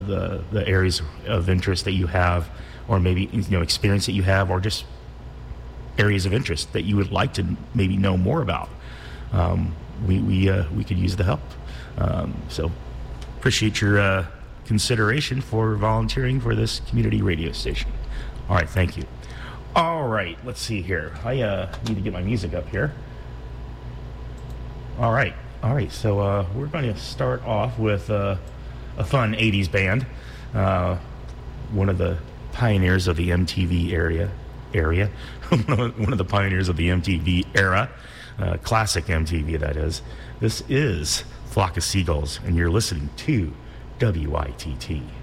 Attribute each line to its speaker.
Speaker 1: the areas of interest that you have, or maybe experience that you have, or just areas of interest that you would like to maybe know more about. We could use the help. So appreciate your consideration for volunteering for this community radio station. All right, thank you. All right, let's see here. I need to get my music up here. All right. So we're going to start off with a fun 80s band. One of the pioneers of the MTV area. One of the pioneers of the MTV era. Classic MTV, that is. This is Flock of Seagulls, and you're listening to WITT.